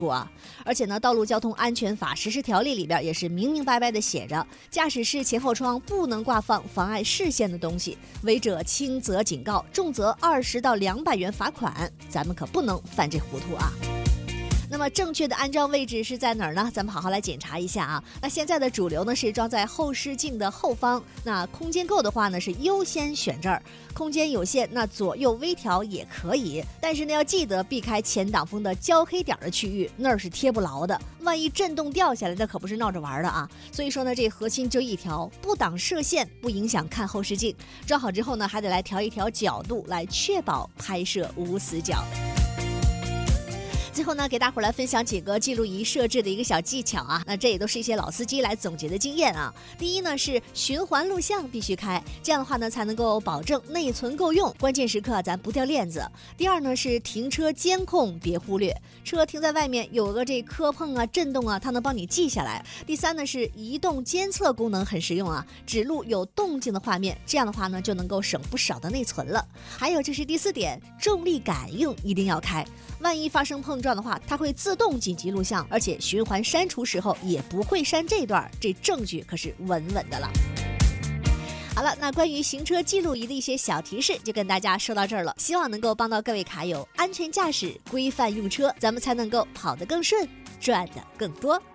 而且呢，道路交通安全法实施条例里边也是明明白白的写着，驾驶室前后窗不能挂放妨碍视线的东西，违者轻则警告，重则20到200元罚款，咱们可不能犯这糊涂啊。那么正确的安装位置是在哪儿呢？咱们好好来检查一下啊。那现在的主流呢是装在后视镜的后方，那空间够的话呢是优先选这儿，空间有限那左右微调也可以，但是呢要记得避开前挡风的焦黑点的区域，那儿是贴不牢的，万一震动掉下来那可不是闹着玩的啊。所以说呢这核心就一条，不挡射线，不影响看后视镜，装好之后呢还得来调一调角度，来确保拍摄无死角。最后呢，给大伙来分享几个记录仪设置的一个小技巧啊。那这也都是一些老司机来总结的经验啊。第一呢是循环录像必须开，这样的话呢才能够保证内存够用，关键时刻咱不掉链子。第二呢是停车监控别忽略，车停在外面有个这磕碰啊、震动啊，它能帮你记下来。第三呢是移动监测功能很实用啊，只录有动静的画面，这样的话呢就能够省不少的内存了。还有就是第4点，重力感应一定要开，万一发生碰撞的话，它会自动紧急录像，而且循环删除时候也不会删这段，这证据可是稳稳的了。好了，那关于行车记录仪的一些小提示就跟大家说到这儿了，希望能够帮到各位卡友安全驾驶、规范用车，咱们才能够跑得更顺，赚得更多。